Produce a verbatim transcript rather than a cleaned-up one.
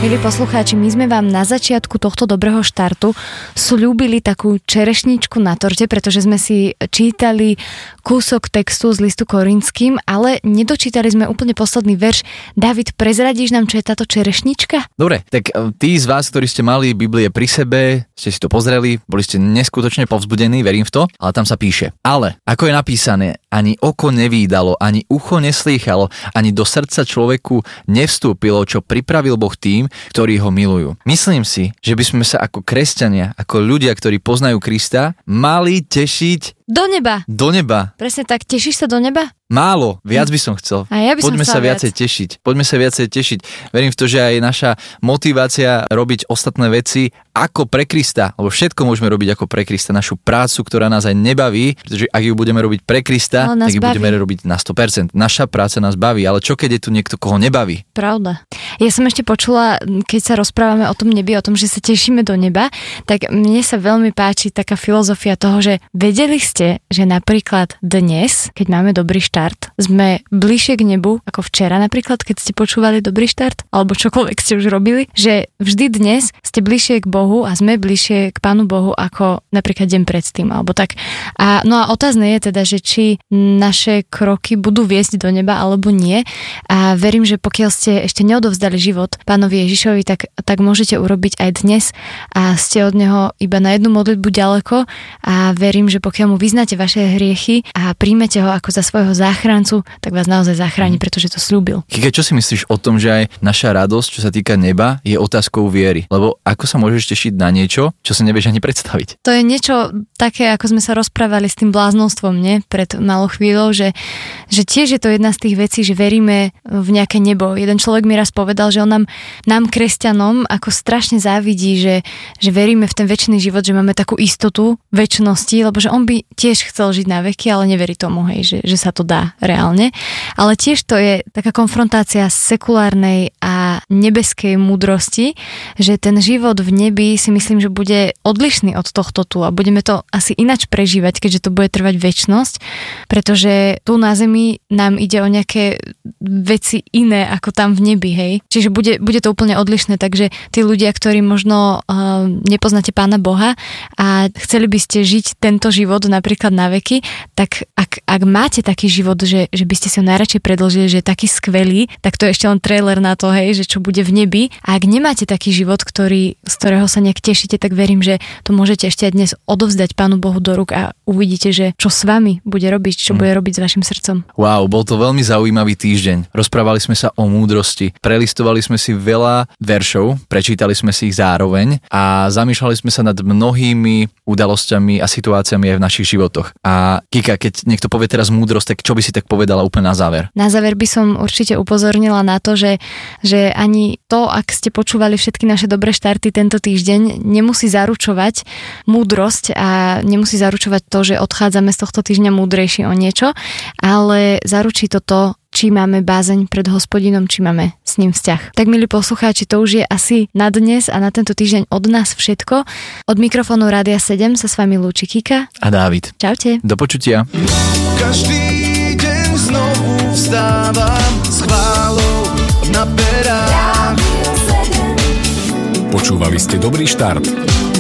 Milí poslucháči, my sme vám na začiatku tohto dobrého štartu sľúbili takú čerešničku na torte, pretože sme si čítali kúsok textu z listu Korinským, ale nedočítali sme úplne posledný verš. David, prezradíš nám, čo je táto čerešnička? Dobre, tak tí z vás, ktorí ste mali Biblie pri sebe, ste si to pozreli, boli ste neskutočne povzbudení, verím v to, ale tam sa píše: ale ako je napísané, ani oko nevídalo, ani ucho neslýchalo, ani do srdca človeku nevstúpilo, čo pripravil Boh tým, ktorí ho milujú. Myslím si, že by sme sa ako kresťania, ako ľudia, ktorí poznajú Krista, mali tešiť do neba. Do neba. Presne tak, tešíš sa do neba? Málo, viac by som chcel. A ja by Poďme som sa viacej viac. tešiť. Poďme sa viacej tešiť. Verím v to, že aj naša motivácia robiť ostatné veci ako pre Krista, lebo všetko môžeme robiť ako pre Krista, našu prácu, ktorá nás aj nebaví, pretože ak ju budeme robiť pre Krista, tak ju baví. Budeme robiť na sto percent. Naša práca nás baví, ale čo keď je tu niekto, koho nebaví? Pravda. Ja som ešte počula, keď sa rozprávame o tom nebi, o tom, že sa tešíme do neba, tak mne sa veľmi páči taká filozofia toho, že vedeli ste, že napríklad dnes, keď máme dobrý štart, sme bližšie k nebu ako včera napríklad, keď ste počúvali dobrý štart, alebo čokoľvek ste už robili, že vždy dnes ste bližšie k Bohu a sme bližšie k Pánu Bohu ako napríklad deň predtým, alebo tak. A, no a otázne je teda, že či naše kroky budú viesť do neba alebo nie. A verím, že pokiaľ ste ešte neodovzdali život Pánovi Ježišovi, tak, tak môžete urobiť aj dnes a ste od neho iba na jednu modlitbu ďaleko a verím, že pokiaľ mu vyznáte vaše hriechy a príjmete ho ako za svojho záchrancu, tak vás naozaj zachráni, pretože to sľúbil. Kika, čo si myslíš o tom, že aj naša radosť, čo sa týka neba, je otázkou viery? Lebo ako sa môžeš tešiť na niečo, čo si nevieš ani predstaviť? To je niečo také, ako sme sa rozprávali s tým bláznostvom, nie? Pred malou chvíľou, že, že tiež je to jedna z tých vecí, že veríme v nejaké nebo. Jeden človek mi raz povedal, že on nám, nám kresťanom ako strašne závidí, že, že veríme v ten večný život, že máme takú istotu večnosti, lebo že on by tiež chcel žiť na veky, ale neverí tomu, hej, že, že sa to dá reálne. Ale tiež to je taká konfrontácia sekulárnej a nebeskej múdrosti, že ten život v nebi si myslím, že bude odlišný od tohto tu a budeme to asi inač prežívať, keďže to bude trvať večnosť, pretože tu na zemi nám ide o nejaké veci iné ako tam v nebi, hej. Čiže bude, bude to úplne odlišné, takže tí ľudia, ktorí možno uh, nepoznáte Pána Boha a chceli by ste žiť tento život napríklad na veky, tak ak, ak máte taký život, že, že by ste si ho najradšej predĺžili, že je taký skvelý, tak to je ešte len trailer na to, hej, že čo bude v nebi. A ak nemáte taký život, ktorý, z ktorého sa nejak tešíte, tak verím, že to môžete ešte aj dnes odovzdať Pánu Bohu do rúk a uvidíte, že čo s vami bude robiť, čo mm. bude robiť s vašim srdcom. Wow, bol to veľmi zaujímavý týždeň. Rozprávali sme sa o múdrosti, prelistovali sme si veľa veršov, prečítali sme si ich zároveň a zamýšľali sme sa nad mnohými udalosťami a situáciami aj v našich životoch. A Kika, keď niekto povie teraz múdrosť, tak čo by si tak povedala úplne na záver? Na záver by som určite upozornila na to, že, že ani to, ak ste počúvali všetky naše dobré štarty tento týždeň, nemusí zaručovať múdrosť a nemusí zaručovať to, že odchádzame z tohto týždňa múdrejší o niečo, ale zaručí to to, či máme bázeň pred Hospodinom, či máme s ním vzťah. Tak, milí poslucháči, to už je asi na dnes a na tento týždeň od nás všetko. Od mikrofónu Rádia sedem sa s vami lúči Kika a Dávid. Čaute. Do počutia. Každý deň znovu vstávam s chválou na perách. Počúvali ste Dobrý štart.